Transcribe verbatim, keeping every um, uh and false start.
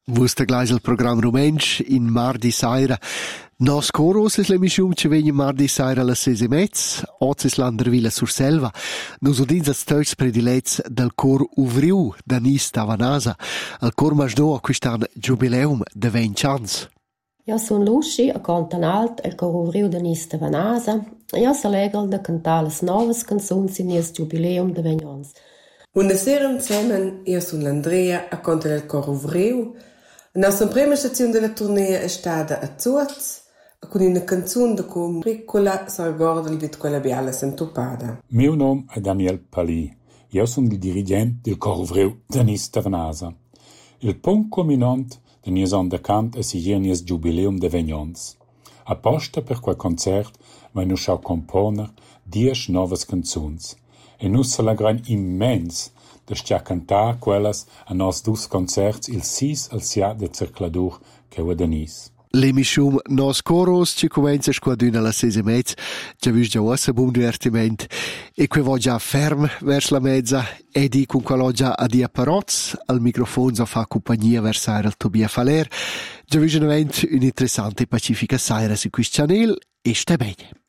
Vuste gleich il programma rumensch in mardi saira. Nos coros es l'emissiun che vegna mardi saira alla sese mez, ozis l'Andervilla sur Selva. Nos udins als töts predilets del cor Uvriu d'Anis Tavanasa. Al cor masdo a quistan jubileum de venti ans. Io son Luci, a Contanalt, il cor Uvriu d'Anis Tavanasa. Io s'alegal de cantar las novas canzuns in nies jubileum de venti ans. Buonasera insieme, io sono l'Andrea, a conta del cor Uvriu. La nostra prima stazione della tournée è stata a Zuz, con una canzone da come piccola si ricorda il di quella biala sentupada. Mio nome è Daniel Palì. Io sono il dirigente del cor Uvriu d'Anis Tavanasa. Il punto culminante del mio son de cant è il nies jubileum de venti ans. Apposta per quel concert vai nu schau componer dieci novas canzuns. E nu s'allegran immens da stia cantar quellas a nos dus concerts il sis al sia de circladur che u Denis. L'emissiun Nos Coros ci comenza squadrina alla sese mezza, già vis già ossa buon divertiment, e que vo già ferm vers la mezza, e di con quello già a dia paroz, al microfono so fa compagnia versare al Tobia Faler, già vis un event un'interessante e pacifica saira su questo channel, e sta bene.